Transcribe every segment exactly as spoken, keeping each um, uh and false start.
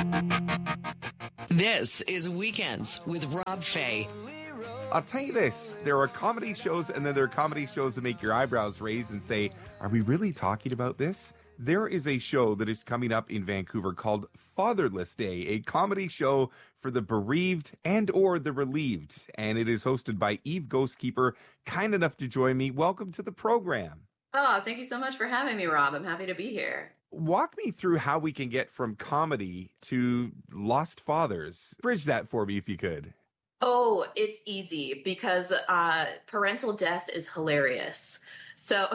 This is Weekends with Rob Fay. I'll tell you this, there are comedy shows and then there are comedy shows that make your eyebrows raise and say, are we really talking about this? There is a show that is coming up in Vancouver called Fatherless Day, a comedy show for the bereaved and or the relieved. And it is hosted by Eve Ghostkeeper, kind enough to join me. Welcome to the program. Oh, thank you so much for having me, Rob. I'm happy to be here. Walk me through how we can get from comedy to Lost Fathers. Bridge that for me if you could. Oh, it's easy because uh, parental death is hilarious. So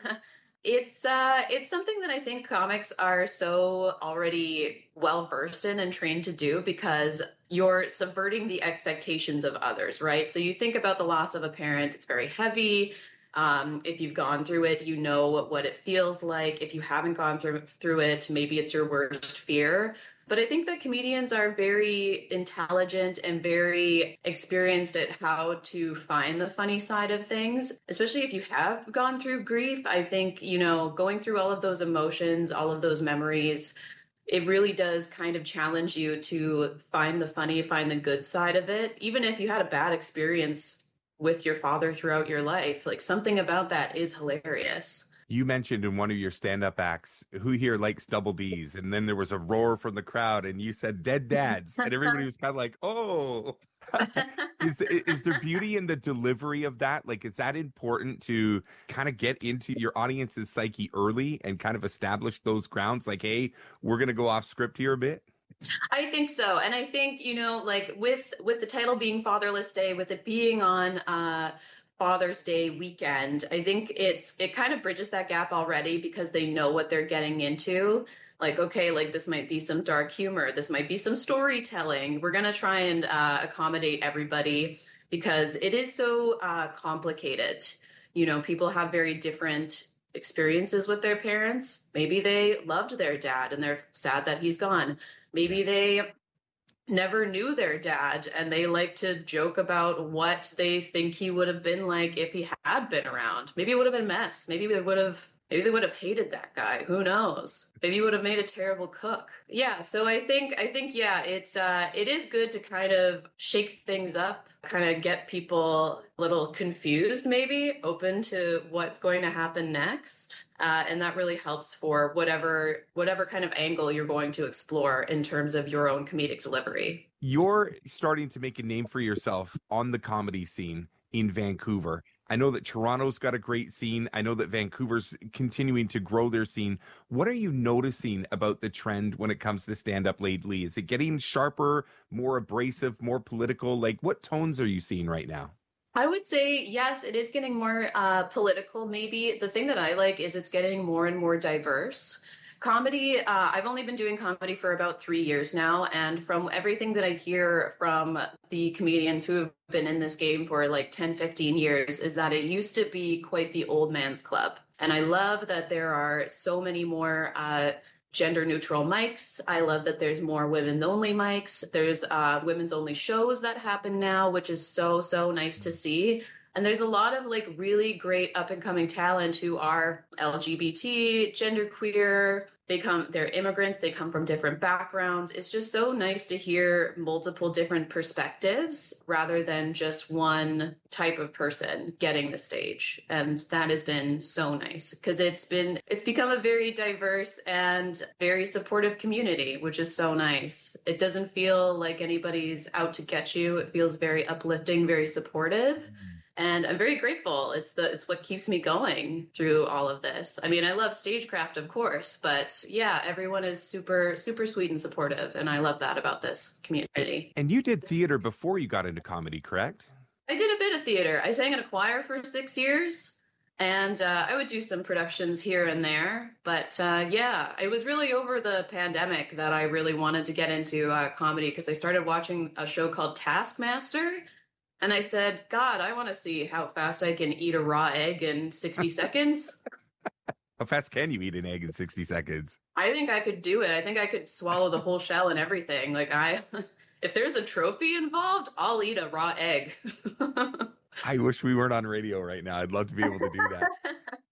it's uh, it's something that I think comics are so already well versed in and trained to do because you're subverting the expectations of others, right? So you think about the loss of a parent, it's very heavy. Um, if you've gone through it, you know what, what it feels like. If you haven't gone through through it, maybe it's your worst fear. But I think that comedians are very intelligent and very experienced at how to find the funny side of things, especially if you have gone through grief. I think, you know, going through all of those emotions, all of those memories, it really does kind of challenge you to find the funny, find the good side of it. Even if you had a bad experience with your father throughout your life, like something about that is hilarious. You mentioned in one of your stand-up acts, who here likes double D's? And then there was a roar from the crowd and you said dead dads. And everybody was kind of like, oh, is, is there beauty in the delivery of that? Like, is that important to kind of get into your audience's psyche early and kind of establish those grounds? Like, hey, we're going to go off script here a bit. I think so. And I think, you know, like with with the title being Fatherless Day, with it being on uh, Father's Day weekend, I think it's it kind of bridges that gap already because they know what they're getting into. Like, okay, like this might be some dark humor. This might be some storytelling. We're going to try and uh, accommodate everybody because it is so uh, complicated. You know, people have very different experiences with their parents. Maybe they loved their dad and they're sad that he's gone. Maybe they never knew their dad and they like to joke about what they think he would have been like if he had been around. Maybe it would have been a mess. Maybe they would have maybe they would have hated that guy. Who knows? Maybe he would have made a terrible cook. Yeah, so I think I think yeah, it's uh it is good to kind of shake things up, kind of get people a little confused, maybe open to what's going to happen next. Uh, and that really helps for whatever whatever kind of angle you're going to explore in terms of your own comedic delivery. You're starting to make a name for yourself on the comedy scene in Vancouver. I know that Toronto's got a great scene. I know that Vancouver's continuing to grow their scene. What are you noticing about the trend when it comes to stand-up lately? Is it getting sharper, more abrasive, more political? Like, what tones are you seeing right now? I would say, yes, it is getting more uh, political, maybe. The thing that I like is it's getting more and more diverse. Comedy, uh, I've only been doing comedy for about three years now. And from everything that I hear from the comedians who have been in this game for like ten, fifteen years, is that it used to be quite the old man's club. And I love that there are so many more uh, gender neutral mics. I love that there's more women only mics. There's uh, women's only shows that happen now, which is so, so nice to see. And there's a lot of like really great up and coming talent who are L G B T, genderqueer. They come, they're immigrants. They come from different backgrounds. It's just so nice to hear multiple different perspectives rather than just one type of person getting the stage. And that has been so nice because it's been, it's become a very diverse and very supportive community, which is so nice. It doesn't feel like anybody's out to get you. It feels very uplifting, very supportive. And I'm very grateful. It's the it's what keeps me going through all of this. I mean, I love stagecraft, of course, but yeah, everyone is super, super sweet and supportive. And I love that about this community. And you did theater before you got into comedy, correct? I did a bit of theater. I sang in a choir for six years. And uh, I would do some productions here and there. But uh, yeah, it was really over the pandemic that I really wanted to get into uh, comedy because I started watching a show called Taskmaster. And I said, God, I want to see how fast I can eat a raw egg in sixty seconds. How fast can you eat an egg in sixty seconds? I think I could do it. I think I could swallow the whole shell and everything. Like I, if there's a trophy involved, I'll eat a raw egg. I wish we weren't on radio right now. I'd love to be able to do that.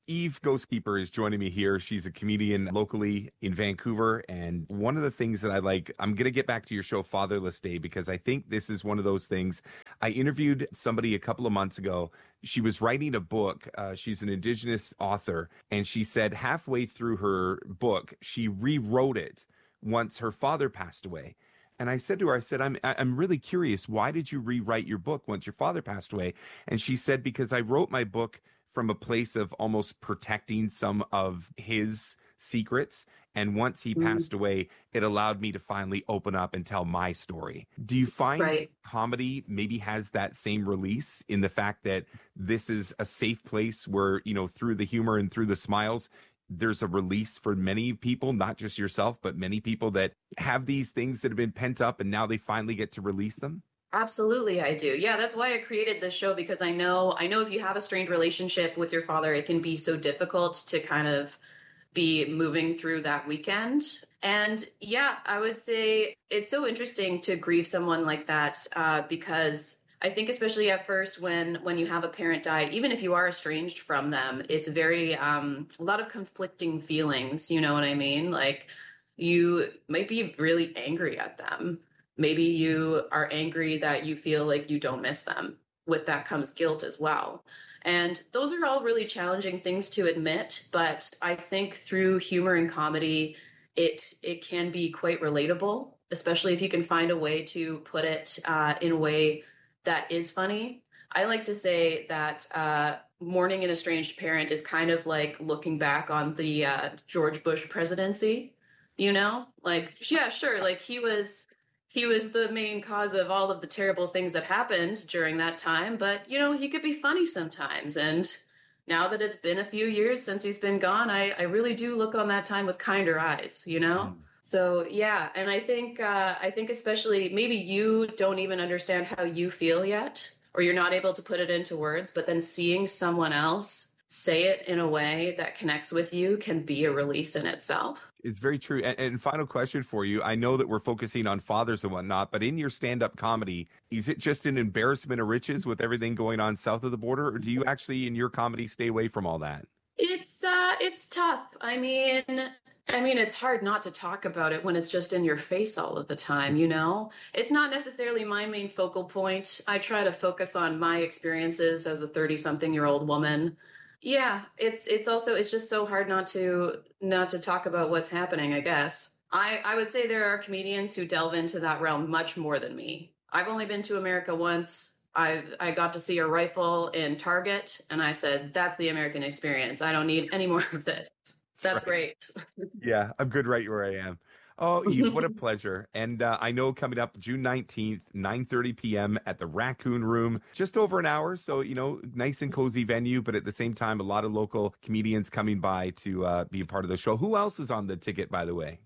Eve Ghostkeeper is joining me here. She's a comedian locally in Vancouver. And one of the things that I like, I'm going to get back to your show, Fatherless Day, because I think this is one of those things. I interviewed somebody a couple of months ago. She was writing a book. Uh, she's an Indigenous author. And she said halfway through her book, she rewrote it once her father passed away. And I said to her, I said, I'm I'm really curious. Why did you rewrite your book once your father passed away? And she said, because I wrote my book from a place of almost protecting some of his secrets. And once he mm. passed away, it allowed me to finally open up and tell my story. Do you find right. comedy maybe has that same release in the fact that this is a safe place where, you know, through the humor and through the smiles, there's a release for many people, not just yourself, but many people that have these things that have been pent up and now they finally get to release them? Absolutely, I do. Yeah, that's why I created this show, because I know I know if you have a strained relationship with your father, it can be so difficult to kind of be moving through that weekend. And yeah, I would say it's so interesting to grieve someone like that, uh, because I think especially at first when when you have a parent die, even if you are estranged from them, it's very um, a lot of conflicting feelings. You know what I mean? Like you might be really angry at them. Maybe you are angry that you feel like you don't miss them. With that comes guilt as well. And those are all really challenging things to admit. But I think through humor and comedy, it it can be quite relatable, especially if you can find a way to put it uh, in a way that is funny. I like to say that uh, mourning an estranged parent is kind of like looking back on the uh, George Bush presidency, you know, like, yeah, sure. Like he was he was the main cause of all of the terrible things that happened during that time. But, you know, he could be funny sometimes. And now that it's been a few years since he's been gone, I, I really do look on that time with kinder eyes, you know? Mm. So, yeah. And I think uh, I think especially maybe you don't even understand how you feel yet, or you're not able to put it into words, but then seeing someone else say it in a way that connects with you can be a release in itself. It's very true. And, and final question for you. I know that we're focusing on fathers and whatnot, but in your stand-up comedy, is it just an embarrassment of riches with everything going on south of the border? Or do you actually, in your comedy, stay away from all that? It's uh, it's tough. I mean, I mean, it's hard not to talk about it when it's just in your face all of the time, you know? It's not necessarily my main focal point. I try to focus on my experiences as a thirty-something-year-old woman. Yeah, it's it's also it's just so hard not to not to talk about what's happening, I guess. I, I would say there are comedians who delve into that realm much more than me. I've only been to America once. I I got to see a rifle in Target, and I said, that's the American experience. I don't need any more of this. That's right. great. Yeah, I'm good right where I am. Oh, Eve, what a pleasure. And uh, I know coming up June nineteenth, nine thirty p.m. at the Raccoon Room, just over an hour. So, you know, nice and cozy venue, but at the same time, a lot of local comedians coming by to uh, be a part of the show. Who else is on the ticket, by the way?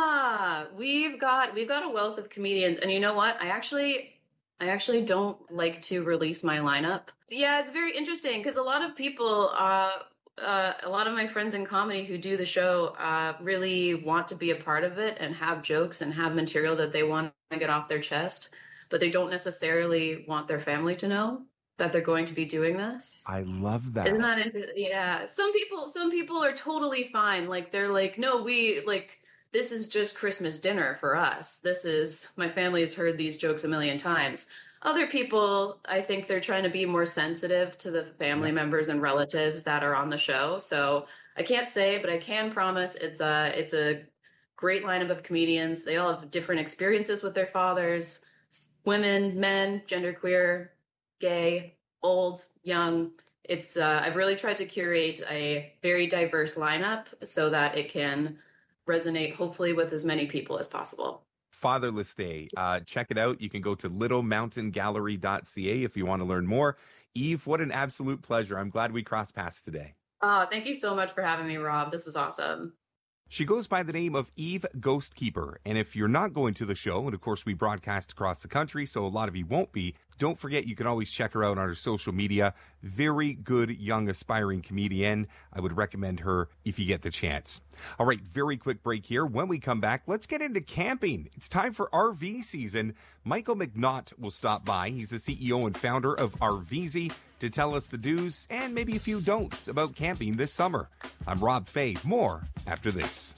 Ah, we've got we've got a wealth of comedians. And you know what? I actually... I actually don't like to release my lineup. Yeah, it's very interesting because a lot of people, uh, uh, a lot of my friends in comedy who do the show uh, really want to be a part of it and have jokes and have material that they want to get off their chest, but they don't necessarily want their family to know that they're going to be doing this. I love that. Isn't that interesting? Yeah. Some people, some people are totally fine. Like they're like, no, we like, this is just Christmas dinner for us. This is, my family has heard these jokes a million times. Other people, I think they're trying to be more sensitive to the family yeah. members and relatives that are on the show. So I can't say, but I can promise it's a, it's a great lineup of comedians. They all have different experiences with their fathers, women, men, genderqueer, gay, old, young. It's, uh, I've really tried to curate a very diverse lineup so that it can resonate hopefully with as many people as possible. Fatherless Day. Uh, check it out. You can go to little mountain gallery dot c a if you want to learn more. Eve, what an absolute pleasure. I'm glad we crossed paths today. Oh, thank you so much for having me, Rob. This was awesome. She goes by the name of Eve Ghostkeeper. And if you're not going to the show, and of course we broadcast across the country, so a lot of you won't be, don't forget you can always check her out on her social media. Very good young aspiring comedian. I would recommend her if you get the chance. All right, very quick break here. When we come back, let's get into camping. It's time for R V season. Michael McNaught will stop by. He's the C E O and founder of R V Z to tell us the do's and maybe a few don'ts about camping this summer. I'm Rob Fay. More after this.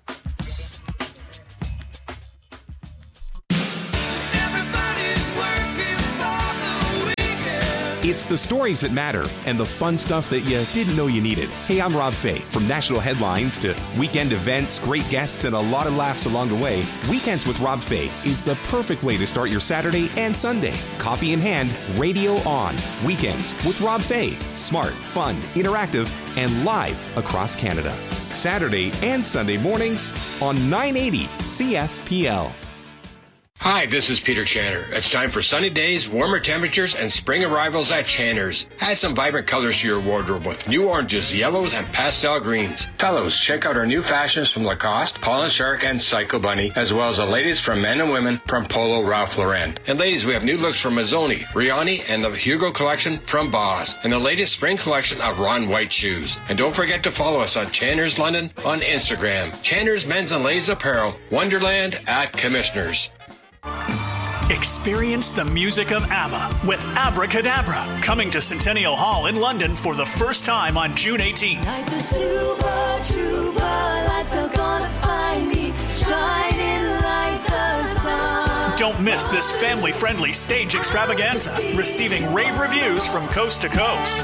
It's the stories that matter and the fun stuff that you didn't know you needed. Hey, I'm Rob Fay. From national headlines to weekend events, great guests, and a lot of laughs along the way, Weekends with Rob Fay is the perfect way to start your Saturday and Sunday. Coffee in hand, radio on. Weekends with Rob Fay. Smart, fun, interactive, and live across Canada. Saturday and Sunday mornings on nine eighty C F P L. Hi, this is Peter Channer. It's time for sunny days, warmer temperatures, and spring arrivals at Channer's. Add some vibrant colors to your wardrobe with new oranges, yellows, and pastel greens. Fellows, check out our new fashions from Lacoste, Paul and Shark, and Psycho Bunny, as well as the latest from men and women from Polo Ralph Lauren. And ladies, we have new looks from Mazzoni, Riani, and the Hugo collection from Boss, and the latest spring collection of Ron White shoes. And don't forget to follow us on Channer's London on Instagram. Channer's Men's and Ladies Apparel, Wonderland at Commissioners. Experience the music of ABBA with Abracadabra, coming to Centennial Hall in London for the first time on June eighteenth. Like the super, super lights are gonna find me, shining like the sun. Don't miss this family-friendly stage extravaganza, receiving rave reviews from coast to coast.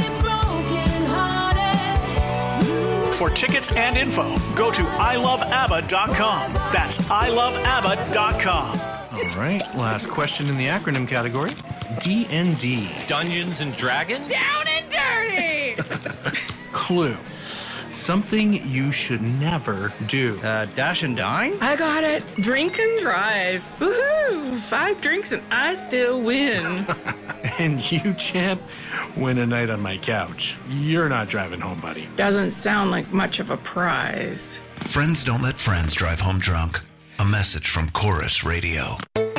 For tickets and info, go to I love abba dot com. That's I love abba dot com. All right, last question in the acronym category. D and D. Dungeons and Dragons? Down and dirty! Clue. Something you should never do. Uh, dash and dine? I got it. Drink and drive. Woohoo! Five drinks and I still win. And you, champ, win a night on my couch. You're not driving home, buddy. Doesn't sound like much of a prize. Friends don't let friends drive home drunk. A message from Chorus Radio.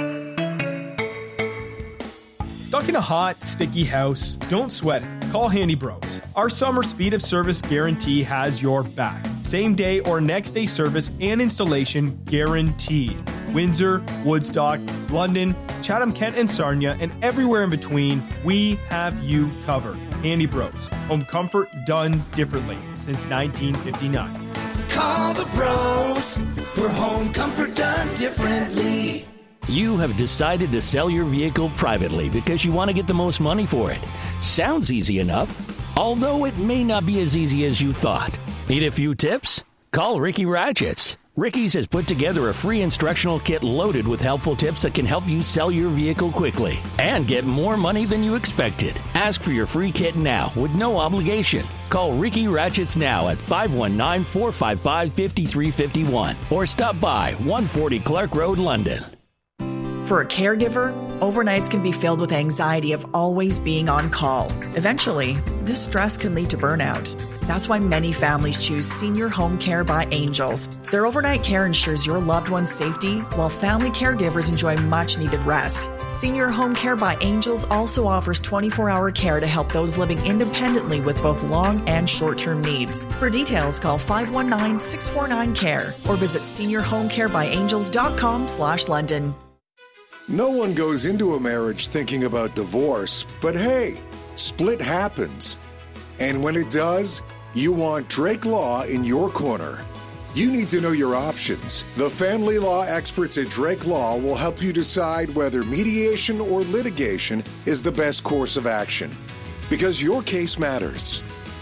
Stuck in a hot, sticky house? Don't sweat it. Call Handy Bros. Our summer speed of service guarantee has your back. Same day or next day service and installation guaranteed. Windsor, Woodstock, London, Chatham, Kent, and Sarnia, and everywhere in between, we have you covered. Handy Bros. Home comfort done differently since nineteen fifty-nine. Call the bros for home comfort done differently. You have decided to sell your vehicle privately because you want to get the most money for it. Sounds easy enough, although it may not be as easy as you thought. Need a few tips? Call Ricky Ratchets. Ricky's has put together a free instructional kit loaded with helpful tips that can help you sell your vehicle quickly and get more money than you expected. Ask for your free kit now with no obligation. Call Ricky Ratchets now at five one nine, four five five, five three five one or stop by one forty Clark Road, London. For a caregiver, overnights can be filled with anxiety of always being on call. Eventually, this stress can lead to burnout. That's why many families choose Senior Home Care by Angels. Their overnight care ensures your loved one's safety, while family caregivers enjoy much-needed rest. Senior Home Care by Angels also offers twenty-four hour care to help those living independently with both long and short-term needs. For details, call five one nine, six four nine, C A R E or visit senior home care by angels dot com slash London. No one goes into a marriage thinking about divorce, but hey, split happens. And when it does, you want Drake Law in your corner. You need to know your options. The family law experts at Drake Law will help you decide whether mediation or litigation is the best course of action, because your case matters.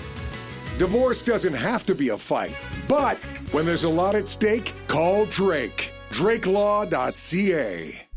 Divorce doesn't have to be a fight, but when there's a lot at stake, call Drake. Drake Law dot C A.